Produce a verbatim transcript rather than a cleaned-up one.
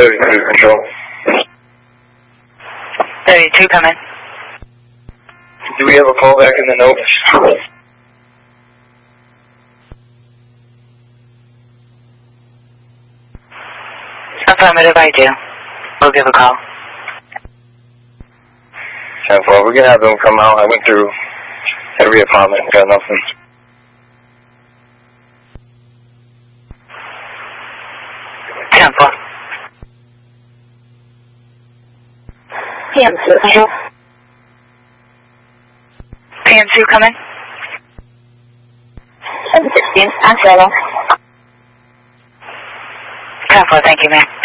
thirty-two, control. thirty-two, come in. Do we have a call back in the notes? Affirmative, I do. We'll give a call. ten four, we're going to have them come out. I went through every apartment, got nothing. ten four. P M two, control. P M two, come in. seven sixteen, I'm Solo. ten four, thank you, ma'am.